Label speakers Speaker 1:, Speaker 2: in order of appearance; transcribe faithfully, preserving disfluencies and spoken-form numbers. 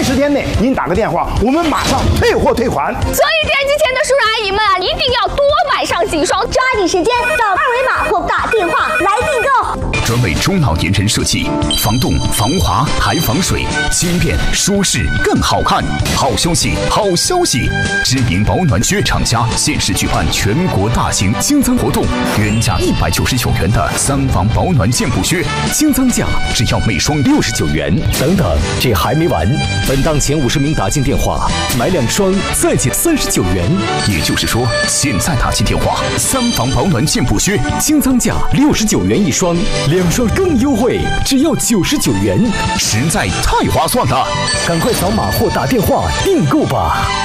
Speaker 1: 十天内您打个电话，我们马上退货退款。
Speaker 2: 所以电视机前的叔叔阿姨们啊，一定要多买上几双，
Speaker 3: 抓紧时间扫二维码或打电话来订购。
Speaker 4: 专为中老年人设计，防冻、防滑还防水，轻便舒适更好看。好消息，好消息！知名保暖靴厂家限时举办全国大型清仓活动，原价一百九十九元的三防保暖健步靴，清仓价只要每双六十九元。
Speaker 5: 等等，这还没完！本档前五十名打进电话，买两双再减三十九元。
Speaker 4: 也就是说，现在打进电话，三防保暖健步靴
Speaker 5: 清仓价六十九元一双，两双更优惠，只要九十九元，
Speaker 4: 实在太划算了！
Speaker 5: 赶快扫码或打电话订购吧。